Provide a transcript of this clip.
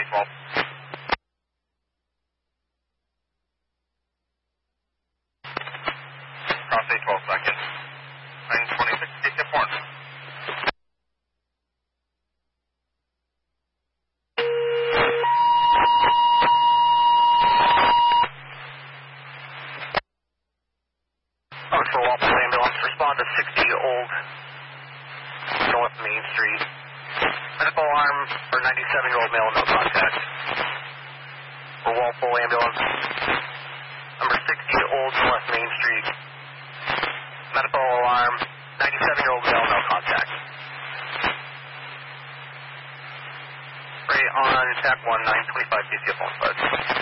812. Cross 812 seconds. 926, get tip 1. For Walpole ambulance, respond to 60 Old North Main Street. Medical alarm for 97-year-old male, no contact. For Walpole ambulance, number 60 Old North Main Street. Medical alarm, 97-year-old male, no contact. Spray on TAC 1, 925, DCF 15.